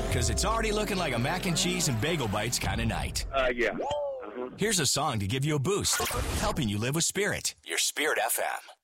Because it's already looking like a mac and cheese and bagel bites kind of night. Yeah. Here's a song to give you a boost, helping you live with Spirit, your Spirit FM.